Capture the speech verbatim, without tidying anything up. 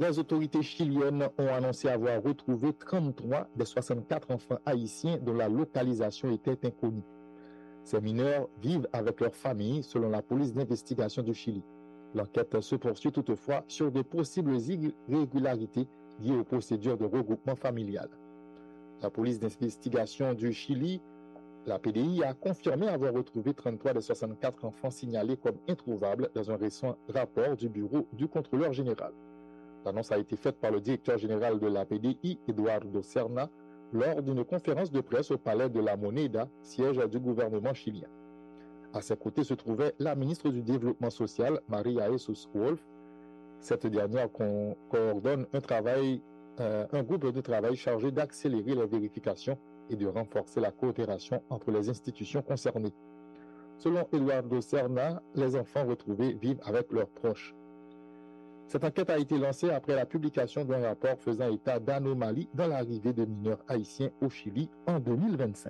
Les autorités chiliennes ont annoncé avoir retrouvé trente-trois des soixante-quatre enfants haïtiens dont la localisation était inconnue. Ces mineurs vivent avec leur famille selon la police d'investigation du Chili. L'enquête se poursuit toutefois sur de possibles irrégularités liées aux procédures de regroupement familial. La police d'investigation du Chili, la P D I, a confirmé avoir retrouvé trente-trois des soixante-quatre enfants signalés comme introuvables dans un récent rapport du bureau du contrôleur général. L'annonce a été faite par le directeur général de la P D I, Eduardo Serna, lors d'une conférence de presse au palais de la Moneda, siège du gouvernement chilien. À ses côtés se trouvait la ministre du Développement social, Maria Jesus Wolf. Cette dernière co- coordonne un, travail, euh, un groupe de travail chargé d'accélérer les vérifications et de renforcer la coopération entre les institutions concernées. Selon Eduardo Serna, les enfants retrouvés vivent avec leurs proches. Cette enquête a été lancée après la publication d'un rapport faisant état d'anomalies dans l'arrivée de mineurs haïtiens au Chili en deux mille vingt-cinq.